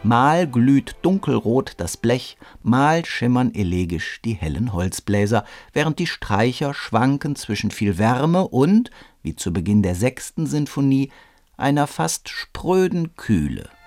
Mal glüht dunkelrot das Blech, mal schimmern elegisch die hellen Holzbläser, während die Streicher schwanken zwischen viel Wärme und, wie zu Beginn der 6. Sinfonie, einer fast spröden Kühle.